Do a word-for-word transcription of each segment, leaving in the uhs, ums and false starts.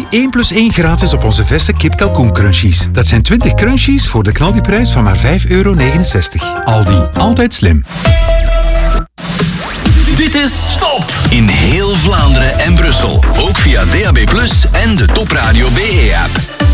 één plus één gratis op onze verse kip kalkoen crunchies. Dat zijn twintig crunchies voor de knaldiprijs van maar vijf euro negenenzestig. Aldi, altijd slim. Dit is Top in heel Vlaanderen en Brussel. Ook via D A B plus, en de Top Radio B E-app.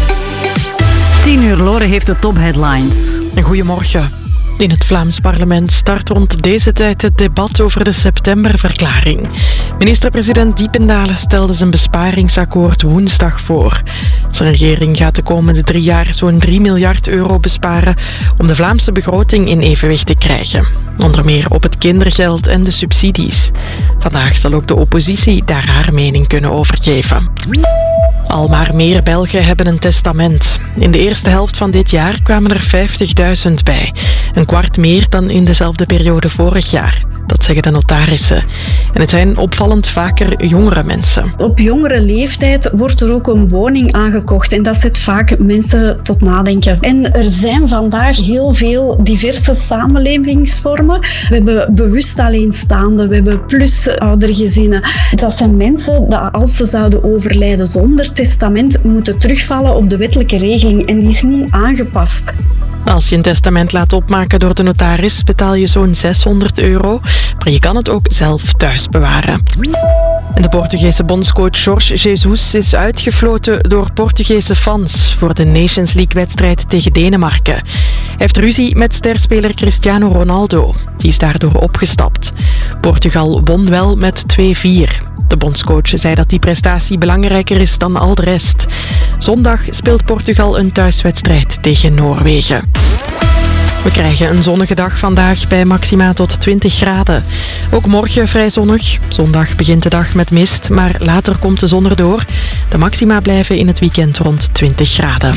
tien uur, Lore heeft de top-headlines. Goedemorgen. In het Vlaams parlement start rond deze tijd het debat over de septemberverklaring. Minister-president Diependalen stelde zijn besparingsakkoord woensdag voor. Zijn regering gaat de komende drie jaar zo'n drie miljard euro besparen om de Vlaamse begroting in evenwicht te krijgen. Onder meer op het kindergeld en de subsidies. Vandaag zal ook de oppositie daar haar mening kunnen overgeven. Al maar meer Belgen hebben een testament. In de eerste helft van dit jaar kwamen er vijftigduizend bij. Een kwart meer dan in dezelfde periode vorig jaar. Dat zeggen de notarissen. En het zijn opvallend vaker jongere mensen. Op jongere leeftijd wordt er ook een woning aangekocht. En dat zet vaak mensen tot nadenken. En er zijn vandaag heel veel diverse samenlevingsvormen. We hebben bewust alleenstaanden. We hebben plus-oudergezinnen. Dat zijn mensen die, als ze zouden overlijden zonder testament, moeten terugvallen op de wettelijke regeling. En die is niet aangepast. Als je een testament laat opmaken door de notaris, betaal je zo'n zeshonderd euro. Maar je kan het ook zelf thuis bewaren. En de Portugese bondscoach Jorge Jesus is uitgefloten door Portugese fans voor de Nations League-wedstrijd tegen Denemarken. Hij heeft ruzie met sterspeler Cristiano Ronaldo. Die is daardoor opgestapt. Portugal won wel met twee vier. De bondscoach zei dat die prestatie belangrijker is dan al de rest. Zondag speelt Portugal een thuiswedstrijd tegen Noorwegen. We krijgen een zonnige dag vandaag bij maxima tot twintig graden. Ook morgen vrij zonnig. Zondag begint de dag met mist, maar later komt de zon erdoor. De maxima blijven in het weekend rond twintig graden.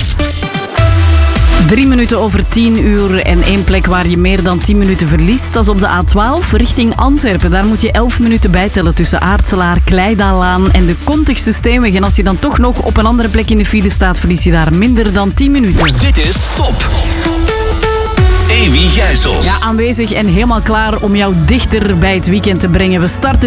Drie minuten over tien uur en één plek waar je meer dan tien minuten verliest. Dat is op de A twaalf richting Antwerpen. Daar moet je elf minuten bijtellen tussen Aartselaar, Kleidaalaan en de Kontigste Steenweg. En als je dan toch nog op een andere plek in de file staat, verlies je daar minder dan tien minuten. Dit is Top. Evi Gijsels. Ja, aanwezig en helemaal klaar om jou dichter bij het weekend te brengen. We starten